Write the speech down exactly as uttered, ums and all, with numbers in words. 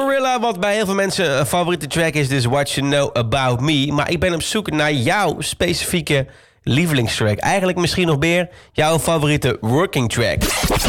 Glorilla, wat bij heel veel mensen een favoriete track is, dus What You Know About Me. Maar ik ben op zoek naar jouw specifieke lievelingstrack. Eigenlijk misschien nog meer jouw favoriete working track.